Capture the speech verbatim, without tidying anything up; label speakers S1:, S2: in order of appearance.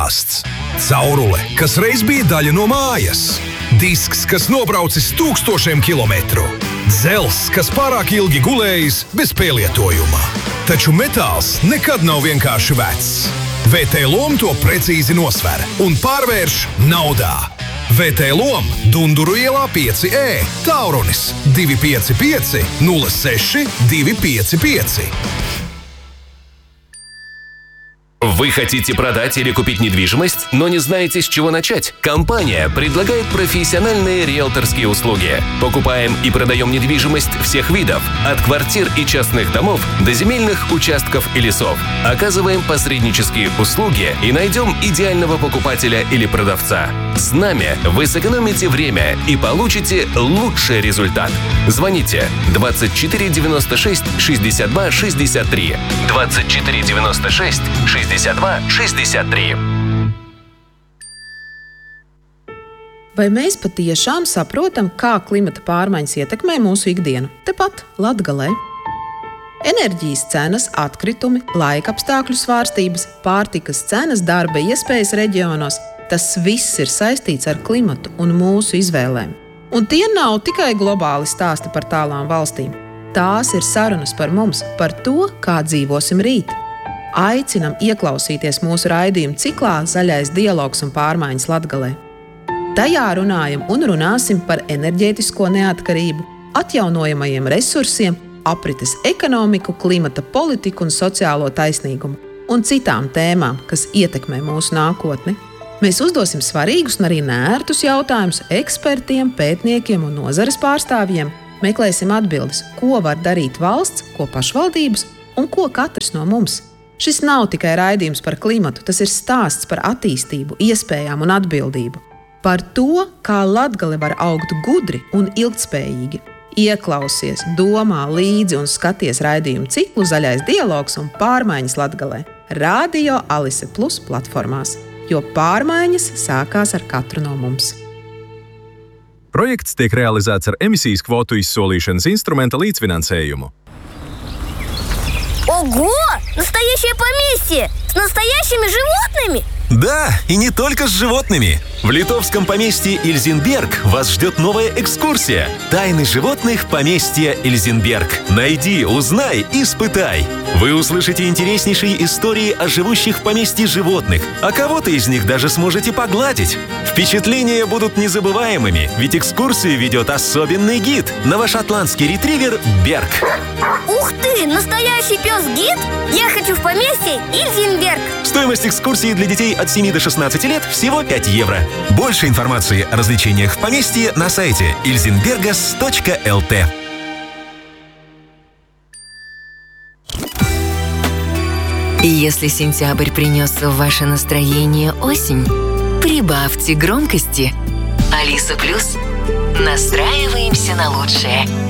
S1: stāsts. Caurule, kas reiz bija daļa no mājas. Disks, kas nobraucis tūkstošiem kilometru. Dzelzs, kas pārāk ilgi gulējis bez pielietojuma. Taču metāls nekad nav vienkārši vecs. V T Lom to precīzi nosver un pārvērš naudā. V T Lom Dunduru ielā pieci E, Taurunis divi pieci pieci nulle seši divi pieci pieci.
S2: Вы хотите продать или купить недвижимость, но не знаете, с чего начать? Компания предлагает профессиональные риэлторские услуги. Покупаем и продаем недвижимость всех видов, от квартир и частных домов до земельных участков и лесов. Оказываем посреднические услуги и найдем идеального покупателя или продавца. С нами вы сэкономите время и получите лучший результат. Звоните двадцать четыре девяносто шесть шестьдесят два шестьдесят три. двадцать четыре девяносто шесть šezdesmit divi, šezdesmit trīs.
S3: Vai mēs patiešām saprotam, kā klimata pārmaiņas ietekmē mūsu ikdienu? Tepat Latgalē. Enerģijas cenas, atkritumi, laikapstākļu svārstības, pārtikas cenas, darba iespējas reģionos – tas viss ir saistīts ar klimatu un mūsu izvēlēm. Un tie nav tikai globāli stāsti par tālām valstīm. Tās ir sarunas par mums, par to, kā dzīvosim rīt. Aicinam ieklausīties mūsu raidījuma ciklā Zaļais dialogs un pārmaiņas Latgalē. Tajā runājam un runāsim par enerģētisko neatkarību, atjaunojamajiem resursiem, aprites ekonomiku, klimata politiku un sociālo taisnīgumu un citām tēmām, kas ietekmē mūsu nākotni. Mēs uzdosim svarīgus un arī neērtus jautājumus ekspertiem, pētniekiem un nozares pārstāvjiem. Meklēsim atbildes, ko var darīt valsts, ko pašvaldības un ko katrs no mums. Šis nav tikai raidījums par klimatu, tas ir stāsts par attīstību, iespējām un atbildību. Par to, kā Latgale var augt gudri un ilgtspējīgi. Ieklausies, domā līdzi un skaties raidījumu ciklu Zaļais dialogs un pārmaiņas Latgalē. Radio Alise Plus platformās, jo pārmaiņas sākās ar katru no mums.
S4: Projekts tiek realizēts ar emisijas kvotu izsolīšanas instrumenta līdzfinansējumu.
S5: Ого! Настоящее поместье! С настоящими животными?
S6: Да, и не только с животными. В литовском поместье Ильзенберг вас ждет новая экскурсия. Тайны животных поместья Ильзенберг. Найди, узнай, испытай. Вы услышите интереснейшие истории о живущих в поместье животных, а кого-то из них даже сможете погладить. Впечатления будут незабываемыми, ведь экскурсию ведет особенный гид – новошотландский ретривер Берг.
S5: Ух ты! Настоящий пес-гид? Я хочу в поместье Ильзенберг.
S6: Стоимость экскурсии для детей от семи до шестнадцати лет всего пять евро. Больше информации о развлечениях в поместье на сайте ilzenbergas точка эл ти.
S7: Если сентябрь принес в ваше настроение осень, прибавьте громкости. Алиса Плюс. Настраиваемся на лучшее.